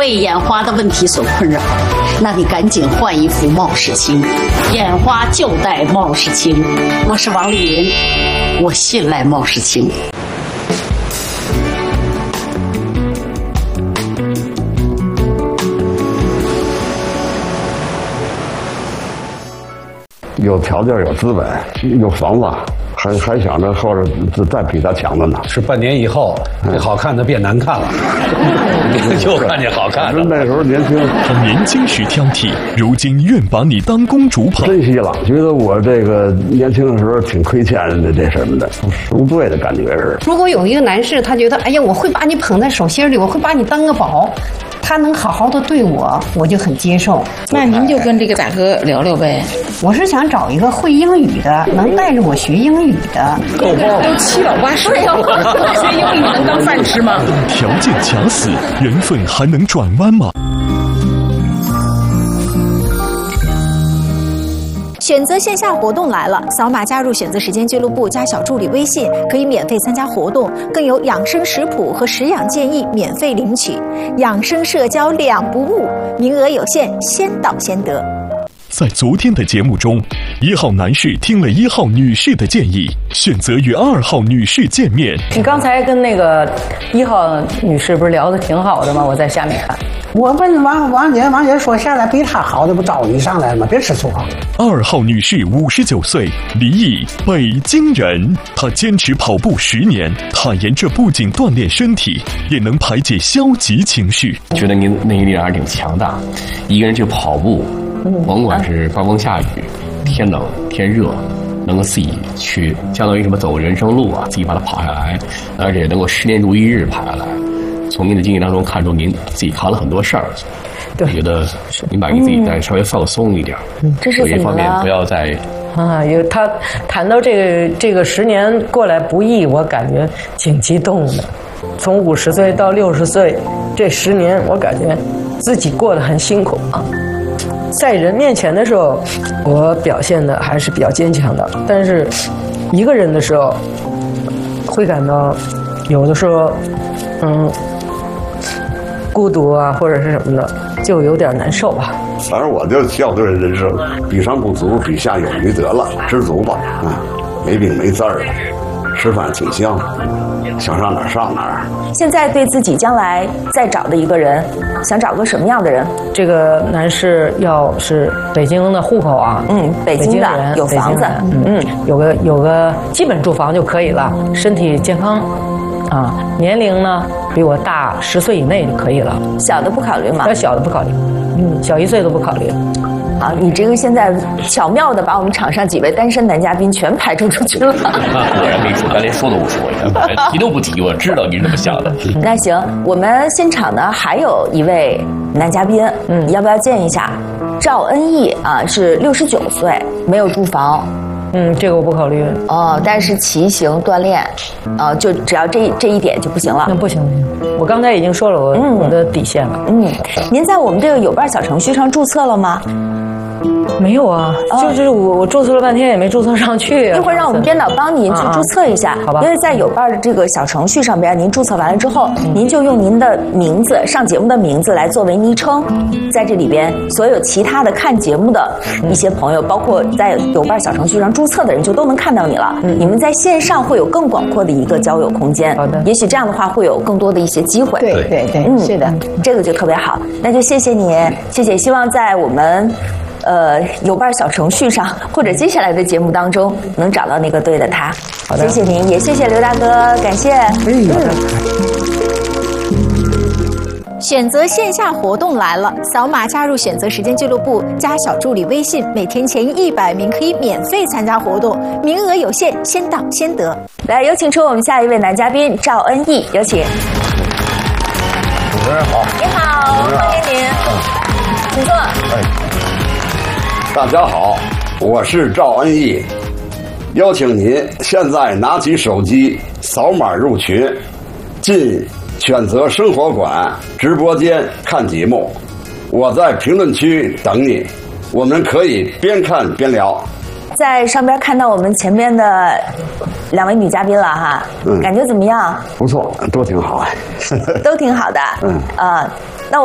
被眼花的问题所困扰，那你赶紧换一副冒视清，眼花就戴冒视清。我是王丽云，我信赖冒视清。 有条件、有资本、有房子，还想着后边再比他强的呢。 是半年以后，这好看的变难看了，就看见好看的。 那时候年轻， 他年轻时挑剔，如今愿把你当公主捧。 珍惜了，觉得我这个年轻的时候挺亏欠的，这什么的，赎罪的感觉是。 如果有一个男士，他觉得，哎呀，我会把你捧在手心里，我会把你当个宝。他能好好的对我，我就很接受。 那您就跟这个大哥聊聊呗。 我是想找一个会英语的，能带着我学英语的。 都七老八十了，学英语能当饭吃吗？ 条件卡死，缘分还能转弯吗？ 选择线下活动来了，扫码加入选择时间俱乐部加小助理微信，可以免费参加活动，更有养生食谱和食养建议免费领取，养生社交两不误，名额有限，先到先得。 在昨天的节目中，1号男士听了1号女士的建议，选择与2号女士见面。 你刚才跟那个1号女士不是聊得挺好的吗？我在下面看。 我问王姐说，现在比她好的不招你上来了吗？别吃醋啊 ！2号女士59岁，离异，北京人。她坚持跑步10年，坦言这不仅锻炼身体，也能排解消极情绪。 觉得您内力还是挺强大，一个人去跑步，甭管是刮风下雨、天冷天热，能够自己去相当于什么走人生路啊，自己把它跑下来，而且能够10年如一日跑下来。从您的经历当中看出您自己扛了很多事儿， 对， 我觉得您把您自己再稍微放松一点， 这是这方面不要再有他谈到这个10年过来不易，我感觉挺激动的。从50岁到60岁这10年，我感觉自己过得很辛苦啊。在人面前的时候，我表现的还是比较坚强的，但是一个人的时候，会感到有的时候，孤独啊，或者是什么的，就有点难受吧。 反正我就笑对人生，比上不足，比下有余得了，知足吧啊，没病没字儿的，吃饭挺香，想上哪儿上哪儿。 现在对自己将来再找的一个人，想找个什么样的人？ 这个男士要是北京的户口啊， 北京的人有房子， 有个基本住房就可以了，身体健康。啊，年龄呢比我大10岁以内就可以了， 小的不考虑吗？ 小的不考虑，小1岁都不考虑。 好，你这个现在巧妙的把我们场上几位单身男嘉宾全排除出去了。 果然没说，咱连说都不说，提都不提，我知道你是这么想的。 那行，我们现场呢还有一位男嘉宾，要不要见一下？赵恩义啊，是69岁，没有住房。 这个我不考虑哦，但是骑行锻炼，就只要这一点就不行了。 那不行，我刚才已经说了我的底线了。 您在我们这个有伴小程序上注册了吗？ 没有啊，就是我注册了半天也没注册上去。 一会儿让我们编导帮您去注册一下， 好吧？ 因为在有伴的这个小程序上边，您注册完了之后，您就用您的名字上节目的名字来作为昵称，在这里边所有其他的看节目的一些朋友，包括在有伴小程序上注册的人，就都能看到你了。你们在线上会有更广阔的一个交友空间。 好的， 也许这样的话会有更多的一些机会。 对，是的， 这个就特别好。那就谢谢你，谢谢。希望在我们有伴小程序上，或者接下来的节目当中，能找到那个对的他。 好的， 谢谢您，也谢谢刘大哥，感谢。 选择线下活动来了，扫码加入选择时间俱乐部，加小助理微信，每天前100名可以免费参加活动，名额有限，先到先得。来，有请出我们下一位男嘉宾赵恩义，有请。 主持人好， 你好，欢迎您，请坐。 大家好，我是赵恩义，邀请您现在拿起手机扫码入群，进选择生活馆直播间看节目，我在评论区等你，我们可以边看边聊。 在上边看到我们前面的2位女嘉宾了哈，感觉怎么样？ 不错，都挺好， 都挺好的。